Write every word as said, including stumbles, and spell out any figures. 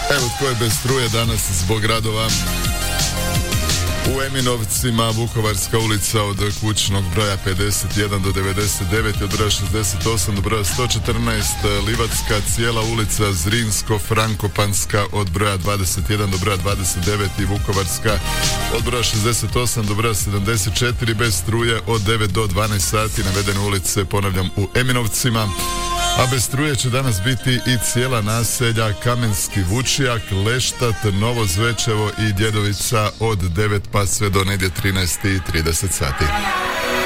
Evo tko je bez struje danas zbog radova. U Eminovcima Vukovarska ulica od kućnog broja pedeset jedan do devedeset devet i od broja šezdeset osam do broja sto četrnaest, Livatska cijela ulica Zrinsko-Frankopanska od broja dvadeset jedan do broja dvadeset devet i Vukovarska od broja šezdeset osam do broja sedamdeset četiri bez struje od devet do dvanaest sati. Navedene ulice, ponavljam, u Eminovcima. A bez struje će danas biti i cijela naselja Kamenski Vučijak, Leštat, Novo Zvečevo i Djedovica od devet pa sve do negdje trinaest i trideset sati.